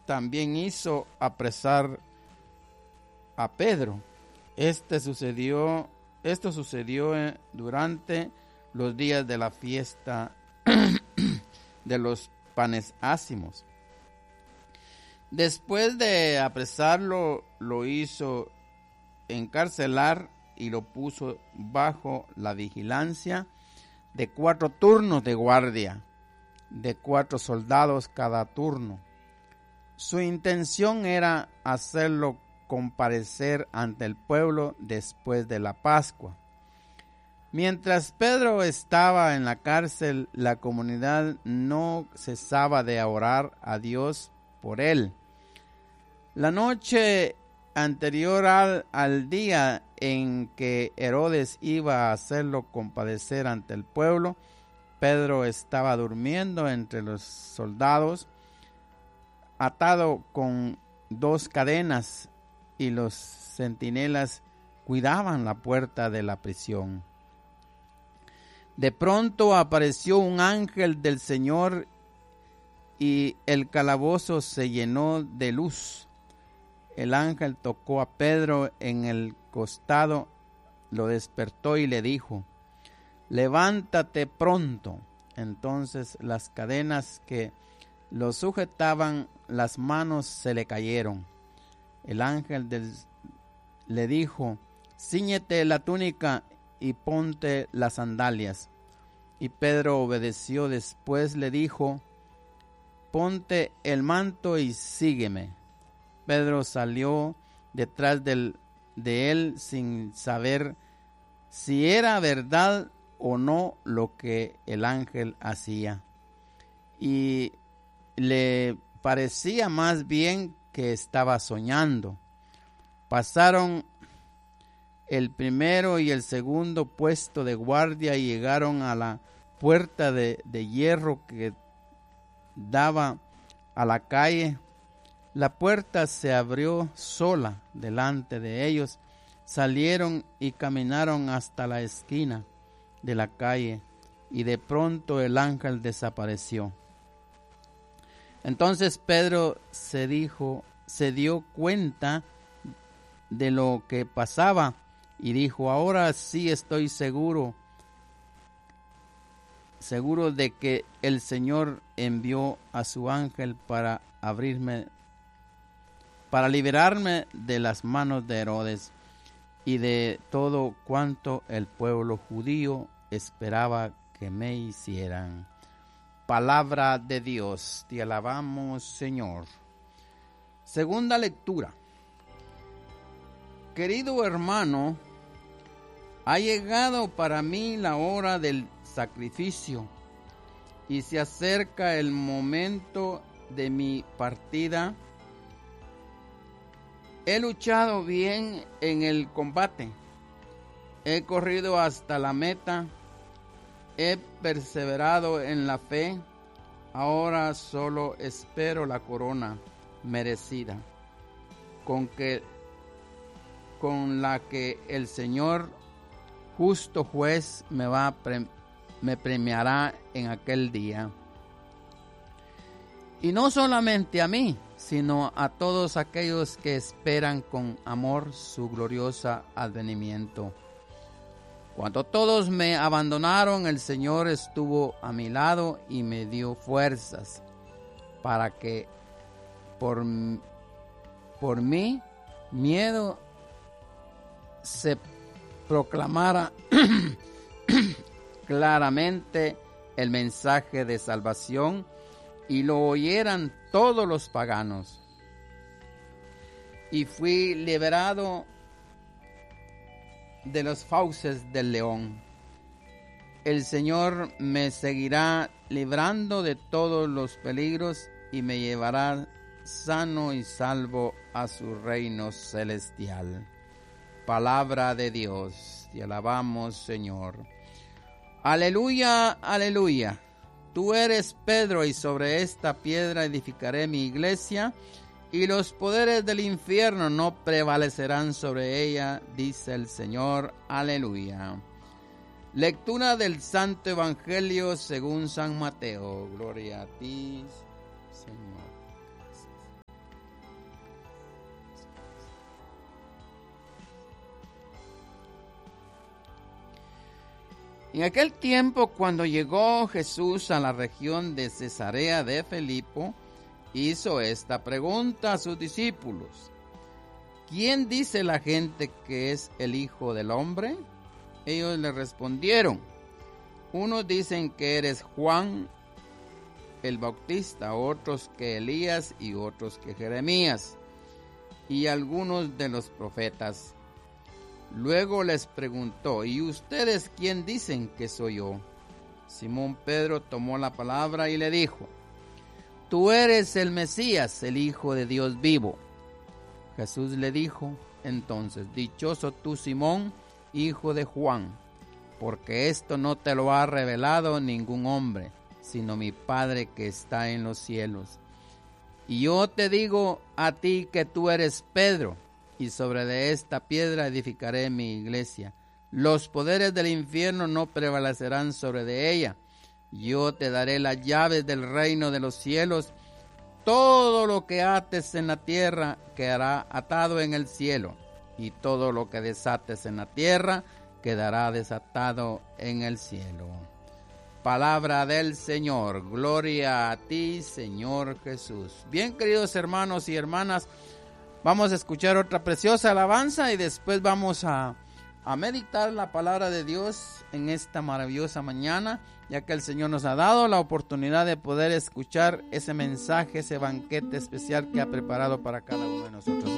también hizo apresar a Pedro. Esto sucedió durante los días de la fiesta de los panes ácimos. Después de apresarlo, lo hizo encarcelar y lo puso bajo la vigilancia de 4 turnos de guardia, de 4 soldados cada turno. Su intención era hacerlo comparecer ante el pueblo después de la Pascua. Mientras Pedro estaba en la cárcel, la comunidad no cesaba de orar a Dios por él. La noche anterior al día en que Herodes iba a hacerlo compadecer ante el pueblo, Pedro estaba durmiendo entre los soldados, atado con 2 cadenas, y los centinelas cuidaban la puerta de la prisión. De pronto apareció un ángel del Señor y el calabozo se llenó de luz. El ángel tocó a Pedro en el costado, lo despertó y le dijo: levántate pronto. Entonces las cadenas que lo sujetaban las manos se le cayeron. El ángel le dijo: cíñete la túnica y ponte las sandalias. Y Pedro obedeció. Después le dijo: ponte el manto y sígueme. Pedro salió detrás de él sin saber si era verdad o no lo que el ángel hacía. Y le parecía más bien que estaba soñando. Pasaron el primero y el segundo puesto de guardia y llegaron a la puerta de hierro que daba a la calle. La puerta se abrió sola delante de ellos. Salieron y caminaron hasta la esquina de la calle, y de pronto el ángel desapareció. Entonces Pedro se dio cuenta de lo que pasaba y dijo: ahora sí estoy seguro de que el Señor envió a su ángel para liberarme de las manos de Herodes y de todo cuanto el pueblo judío esperaba que me hicieran. Palabra de Dios, te alabamos, Señor. Segunda lectura. Querido hermano, ha llegado para mí la hora del sacrificio y se acerca el momento de mi partida. He luchado bien en el combate, he corrido hasta la meta, he perseverado en la fe. Ahora solo espero la corona merecida, con la que el Señor, justo juez, me premiará en aquel día. Y no solamente a mí, sino a todos aquellos que esperan con amor su glorioso advenimiento. Cuando todos me abandonaron, el Señor estuvo a mi lado y me dio fuerzas para que por mi miedo se proclamara claramente el mensaje de salvación y lo oyeran todos los paganos. Y fui liberado de las fauces del león. El Señor me seguirá librando de todos los peligros y me llevará sano y salvo a su reino celestial. Palabra de Dios, te alabamos, Señor. Aleluya, aleluya. Tú eres Pedro, y sobre esta piedra edificaré mi iglesia, y los poderes del infierno no prevalecerán sobre ella, dice el Señor. Aleluya. Lectura del Santo Evangelio según San Mateo. Gloria a ti, Señor. En aquel tiempo, cuando llegó Jesús a la región de Cesarea de Filipo, hizo esta pregunta a sus discípulos: ¿quién dice la gente que es el Hijo del Hombre? Ellos le respondieron: unos dicen que eres Juan el Bautista, otros que Elías y otros que Jeremías y algunos de los profetas. Luego les preguntó: ¿y ustedes quién dicen que soy yo? Simón Pedro tomó la palabra y le dijo: tú eres el Mesías, el Hijo de Dios vivo. Jesús le dijo entonces: dichoso tú, Simón, hijo de Juan, porque esto no te lo ha revelado ningún hombre, sino mi Padre que está en los cielos. Y yo te digo a ti que tú eres Pedro, y sobre de esta piedra edificaré mi iglesia. Los poderes del infierno no prevalecerán sobre de ella. Yo te daré las llaves del reino de los cielos. Todo lo que ates en la tierra quedará atado en el cielo, y todo lo que desates en la tierra quedará desatado en el cielo. Palabra del Señor. Gloria a ti, Señor Jesús. Bien, queridos hermanos y hermanas, vamos a escuchar otra preciosa alabanza y después vamos a meditar la palabra de Dios en esta maravillosa mañana, ya que el Señor nos ha dado la oportunidad de poder escuchar ese mensaje, ese banquete especial que ha preparado para cada uno de nosotros.